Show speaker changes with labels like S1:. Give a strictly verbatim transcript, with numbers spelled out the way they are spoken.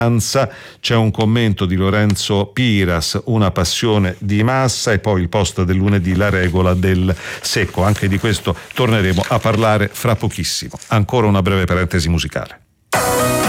S1: C'è un commento di Lorenzo Piras, una passione di massa, e poi il post del lunedì, la regola del secco. Anche di questo torneremo a parlare fra pochissimo. Ancora una breve parentesi musicale.